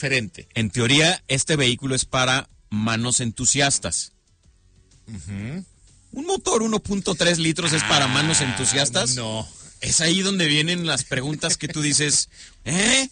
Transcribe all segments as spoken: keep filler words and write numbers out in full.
diferente. En teoría, este vehículo es para manos entusiastas. Uh-huh. ¿Un motor uno punto tres litros es para manos Ah, entusiastas? No. Es ahí donde vienen las preguntas que tú dices, ¿eh?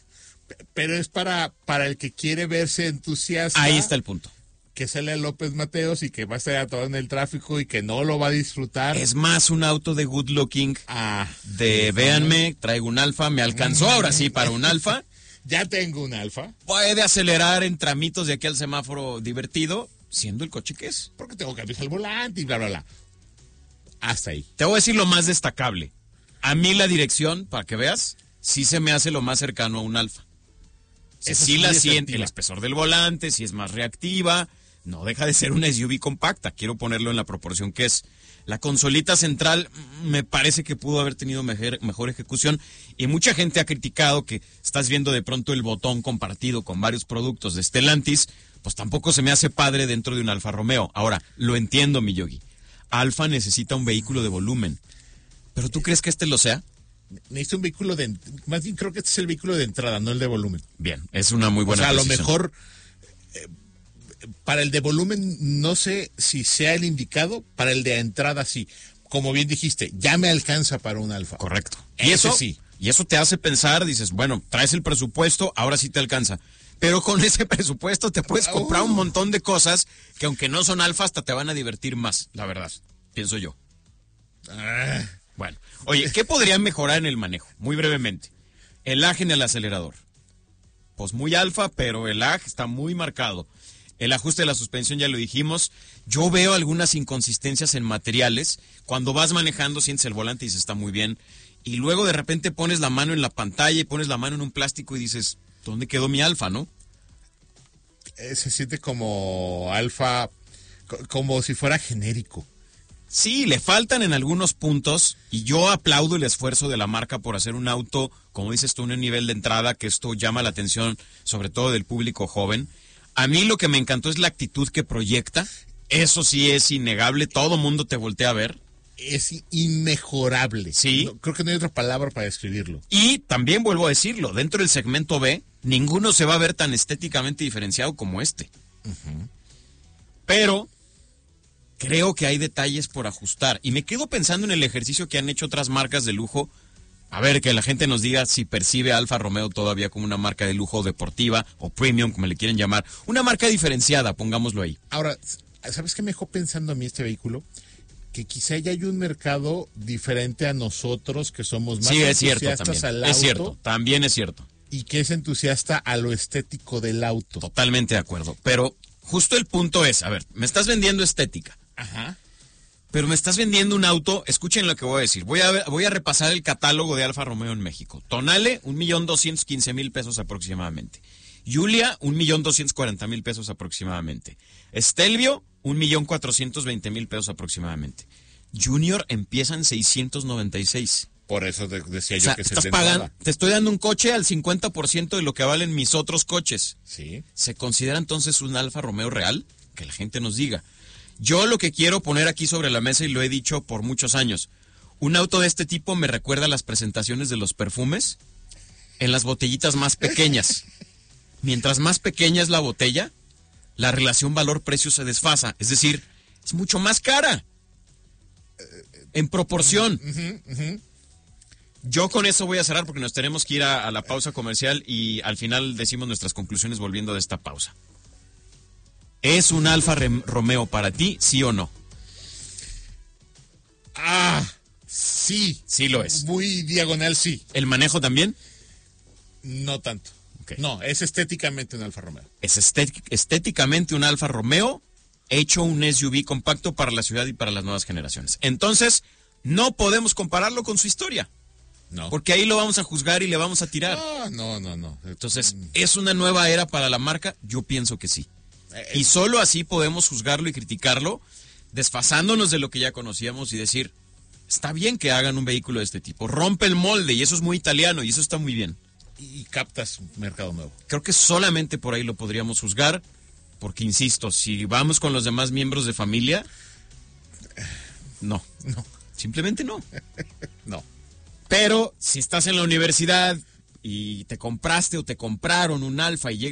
Pero es para, para el que quiere verse entusiasta. Ahí está el punto. Que sale a López Mateos y que va a estar atorado en el tráfico y que no lo va a disfrutar. Es más un auto de good looking, Ah, de véanme, traigo un Alfa, me alcanzó ahora sí para un Alfa. Ya tengo un Alfa. Puede acelerar en tramitos de aquí al semáforo divertido, siendo el coche que es. Porque tengo cambios al volante y bla, bla, bla. Hasta ahí. Te voy a decir lo más destacable. A mí la dirección, para que veas, sí se me hace lo más cercano a un Alfa. Si sí la siente, el espesor del volante, si es más reactiva, no deja de ser una S U V compacta. Quiero ponerlo en la proporción que es. La consolita central me parece que pudo haber tenido mejor, mejor ejecución y mucha gente ha criticado que estás viendo de pronto el botón compartido con varios productos de Stellantis, pues tampoco se me hace padre dentro de un Alfa Romeo. Ahora, lo entiendo, mi Yogi. Alfa necesita un vehículo de volumen. ¿Pero tú crees que este lo sea? Necesita un vehículo de... Más bien creo que este es el vehículo de entrada, no el de volumen. Bien, es una muy buena O sea, a lo precisión. mejor... Eh, para el de volumen no sé si sea el indicado, para el de entrada sí. Como bien dijiste, ya me alcanza para un Alfa. Correcto. Ese Y eso sí. Y eso te hace pensar, dices, bueno, traes el presupuesto, ahora sí te alcanza. Pero con ese presupuesto te puedes comprar un montón de cosas que aunque no son Alfa, hasta te van a divertir más, la verdad, pienso yo. Ah. Bueno, oye, ¿qué podrían mejorar en el manejo? Muy brevemente. El lag en el acelerador. Pues muy Alfa, pero el lag está muy marcado. El ajuste de la suspensión ya lo dijimos. Yo veo algunas inconsistencias en materiales. Cuando vas manejando sientes el volante y dices, está muy bien. Y luego de repente pones la mano en la pantalla y pones la mano en un plástico y dices, ¿dónde quedó mi Alfa, no? Eh, se siente como Alfa, co- como si fuera genérico. Sí, le faltan en algunos puntos y yo aplaudo el esfuerzo de la marca por hacer un auto, como dices tú, en un nivel de entrada, que esto llama la atención sobre todo del público joven. A mí lo que me encantó es la actitud que proyecta. Eso sí es innegable, todo mundo te voltea a ver. Es inmejorable. Sí. No, creo que no hay otra palabra para describirlo. Y también vuelvo a decirlo, dentro del segmento B, ninguno se va a ver tan estéticamente diferenciado como este. Uh-huh. Pero creo que hay detalles por ajustar. Y me quedo pensando en el ejercicio que han hecho otras marcas de lujo. A ver, que la gente nos diga si percibe a Alfa Romeo todavía como una marca de lujo deportiva o premium, como le quieren llamar. Una marca diferenciada, pongámoslo ahí. Ahora, ¿sabes qué me dejó pensando a mí este vehículo? Que quizá ya hay un mercado diferente a nosotros, que somos más Sí, es cierto entusiastas también. al auto. Es cierto, también es cierto. Y que es entusiasta a lo estético del auto. Totalmente de acuerdo. Pero justo el punto es, a ver, me estás vendiendo estética. Ajá. Pero me estás vendiendo un auto, escuchen lo que voy a decir. Voy a, ver, voy a repasar el catálogo de Alfa Romeo en México. Tonale, un millón doscientos quince mil pesos aproximadamente. Giulia, un millón doscientos cuarenta mil pesos aproximadamente. Stelvio, un millón cuatrocientos veinte mil pesos aproximadamente. Junior empieza en seiscientos noventa y seis. Por eso te decía O yo sea, que es el estás de pagando, entrada. te estoy dando un coche al cincuenta por ciento de lo que valen mis otros coches. Sí. ¿Se considera entonces un Alfa Romeo real? Que la gente nos diga. Yo lo que quiero poner aquí sobre la mesa, y lo he dicho por muchos años, un auto de este tipo me recuerda a las presentaciones de los perfumes en las botellitas más pequeñas. Mientras más pequeña es la botella, la relación valor-precio se desfasa. Es decir, es mucho más cara. En proporción. Uh-huh, uh-huh. Yo con eso voy a cerrar porque nos tenemos que ir a, a la pausa comercial y al final decimos nuestras conclusiones volviendo de esta pausa. ¿Es un Alfa Romeo para ti, sí o no? Ah, sí. Sí lo es. Muy diagonal, sí. ¿El manejo también? No tanto. Okay. No, es estéticamente un Alfa Romeo. Es estéticamente un Alfa Romeo hecho un S U V compacto para la ciudad y para las nuevas generaciones. Entonces, no podemos compararlo con su historia. No. Porque ahí lo vamos a juzgar y le vamos a tirar. Ah, no, no, no. Entonces, ¿es una nueva era para la marca? Yo pienso que sí. Y solo así podemos juzgarlo y criticarlo, desfasándonos de lo que ya conocíamos y decir, está bien que hagan un vehículo de este tipo, rompe el molde y eso es muy italiano y eso está muy bien. Y captas un mercado nuevo. Creo que solamente por ahí lo podríamos juzgar, porque insisto, si vamos con los demás miembros de familia, no, No. simplemente no. No. Pero si estás en la universidad y te compraste o te compraron un Alfa y llega